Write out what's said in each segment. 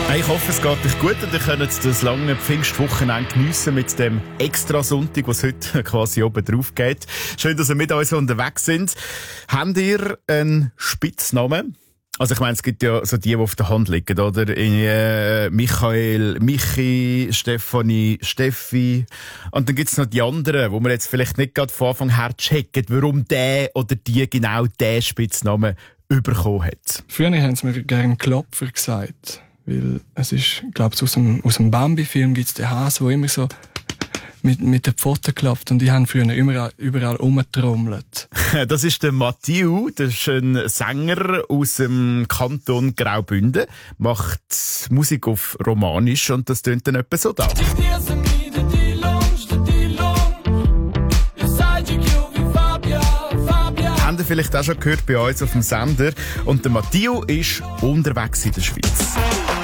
Ich hoffe, es geht euch gut und ihr könnt das lange Pfingstwochenende geniessen mit dem Extra-Sonntag, was heute quasi oben drauf geht. Schön, dass ihr mit uns unterwegs sind. Habt ihr einen Spitznamen? Also ich meine, es gibt ja so die auf der Hand liegen, oder? Michael, Michi, Stefanie, Steffi. Und dann gibt's noch die anderen, wo man jetzt vielleicht nicht gerade von Anfang her checken, warum der oder die genau den Spitznamen bekommen hat. Früher haben sie mir gerne Klopfer gesagt. Weil es ist, glaube ich, aus dem Bambi-Film gibt's den Hase, der immer so mit den Pfoten klappt. Und die haben früher überall rumgetrommelt. Das ist der Mathieu, das ist ein Sänger aus dem Kanton Graubünden. Macht Musik auf Romanisch und das tönt dann etwa so da. Habt ihr vielleicht auch schon gehört bei uns auf dem Sender. Und der Mathieu ist unterwegs in der Schweiz.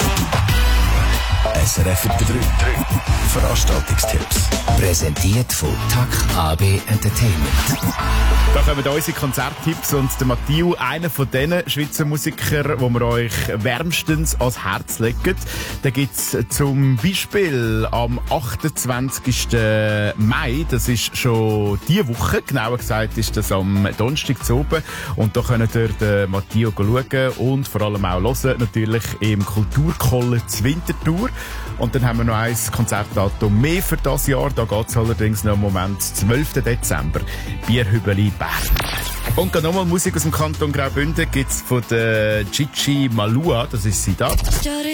SRF 3. Veranstaltungstipps. Präsentiert von TAC AB Entertainment. Da kommen unsere Konzerttipps und der Mathieu, einer von diesen Schweizer Musikern, die wir euch wärmstens ans Herz legen. Da gibt's zum Beispiel am 28. Mai, das ist schon diese Woche, genauer gesagt ist das am Donnerstag zu oben. Und da könnt ihr den Mathieu schauen und vor allem auch hören, natürlich im Kulturkollege Winterthur. Und dann haben wir noch ein Konzertdatum mehr für das Jahr. Da geht's allerdings noch im Moment 12. Dezember. Bierhübeli Bern. Und nochmal Musik aus dem Kanton Graubünden gibt's von der Gigi Malua. Das ist sie da.